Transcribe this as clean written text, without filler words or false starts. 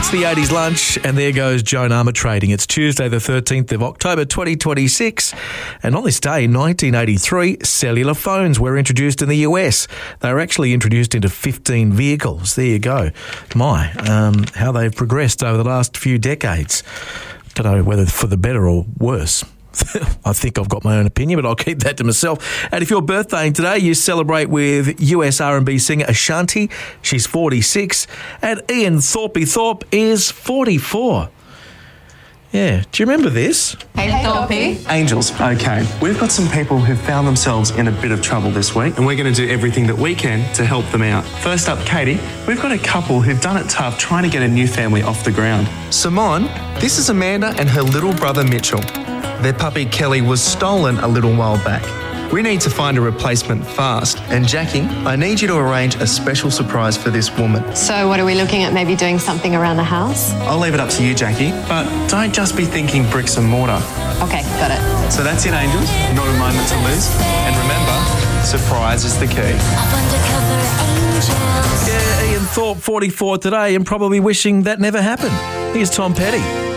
It's the 80s lunch, and there goes Joan Armatrading. It's Tuesday the 13th of October 2026, and on this day in 1983, cellular phones were introduced in the US. They were actually introduced into 15 vehicles. There you go. How they've progressed over the last few decades. Don't know whether for the better or worse. I think I've got my own opinion, but I'll keep that to myself. And if you're birthdaying today, you celebrate with US R&B singer Ashanti. She's 46. And Ian Thorpe is 44. Yeah. Do you remember this? Hey, Thorpe. Angels. Okay. We've got some people who've found themselves in a bit of trouble this week, and we're going to do everything that we can to help them out. First up, Katie, we've got a couple who've done it tough trying to get a new family off the ground. Simone, this is Amanda and her little brother Mitchell. Their puppy Kelly was stolen a little while back. We need to find a replacement fast. And Jackie, I need you to arrange a special surprise for this woman. So what are we looking at, maybe doing something around the house? I'll leave it up to you, Jackie, but don't just be thinking bricks and mortar. Okay, got it. So that's it, Angels. Not a moment to lose. And remember, surprise is the key. Yeah, Ian Thorpe, 44 today, and probably wishing that never happened. Here's Tom Petty.